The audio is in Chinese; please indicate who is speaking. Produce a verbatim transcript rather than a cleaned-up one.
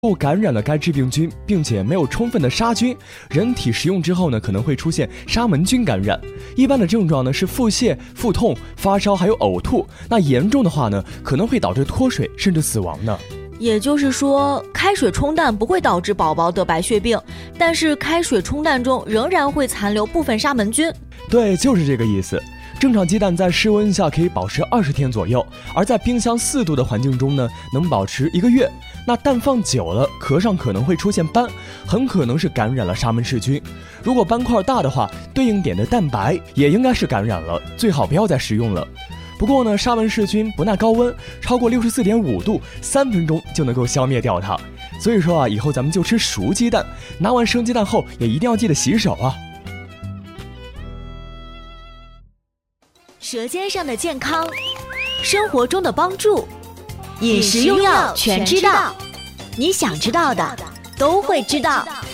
Speaker 1: 物感染了该致病菌，并且没有充分的杀菌，人体食用之后呢，可能会出现沙门菌感染。一般的症状呢是腹泻、腹痛、发烧，还有呕吐。那严重的话呢，可能会导致脱水，甚至死亡呢。
Speaker 2: 也就是说，开水冲蛋不会导致宝宝得白血病，但是开水冲蛋中仍然会残留部分沙门菌。
Speaker 1: 对，就是这个意思。正常鸡蛋在室温下可以保持二十天左右，而在冰箱四度的环境中呢，能保持一个月。那蛋放久了，壳上可能会出现斑，很可能是感染了沙门氏菌。如果斑块大的话，对应点的蛋白也应该是感染了，最好不要再食用了。不过呢，沙门氏菌不耐高温，超过六十四点五度，三分钟就能够消灭掉它。所以说啊，以后咱们就吃熟鸡蛋，拿完生鸡蛋后也一定要记得洗手啊。
Speaker 2: 舌尖上的健康，生活中的帮助，饮食用药全知道，你想知道的都会知道。